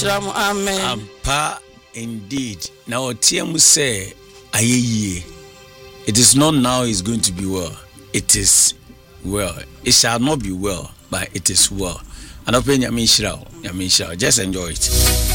Amen. Ampa indeed. Now TM say ayeye. It is not now it's going to be well. It is well. It shall not be well, but it is well. And open Yamishra. Just enjoy it.